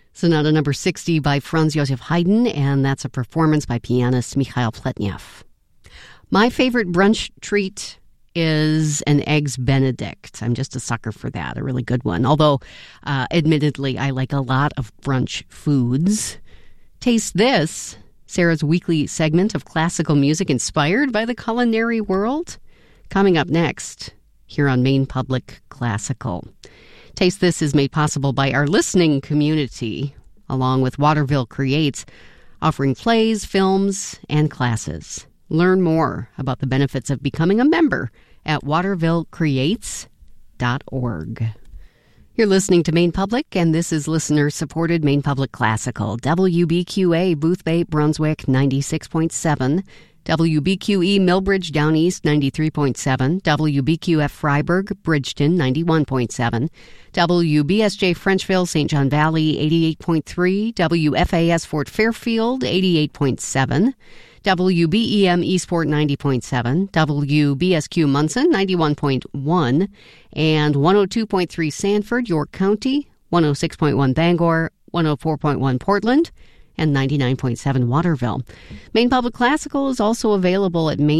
Sonata number 60 by Franz Joseph Haydn, and that's a performance by pianist Mikhail Pletnev. My favorite brunch treat is an Eggs Benedict. I'm just a sucker for that, a really good one. Although, admittedly, I like a lot of brunch foods. Taste This, Sarah's weekly segment of classical music inspired by the culinary world. Coming up next, here on Maine Public Classical. Taste This is made possible by our listening community, along with Waterville Creates, offering plays, films, and classes. Learn more about the benefits of becoming a member at watervillecreates.org. You're listening to Maine Public, and this is listener-supported Maine Public Classical. WBQA, Boothbay, Brunswick, 96.7. WBQE, Millbridge, Down East, 93.7. WBQF, Freiburg, Bridgeton, 91.7. WBSJ, Frenchville, St. John Valley, 88.3. WFAS, Fort Fairfield, 88.7. WBEM Eastport 90.7, WBSQ Munson 91.1, and 102.3 Sanford, York County, 106.1 Bangor, 104.1 Portland, and 99.7 Waterville. Maine Public Classical is also available at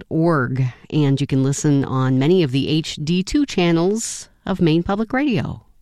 mainepublic.org, and you can listen on many of the HD2 channels of Maine Public Radio.